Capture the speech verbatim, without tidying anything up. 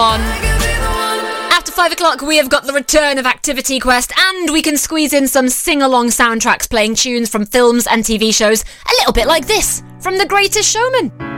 one. After five o'clock, we have got the return of Activity Quest, and we can squeeze in some sing-along soundtracks playing tunes from films and T V shows, a little bit like this, from The Greatest Showman.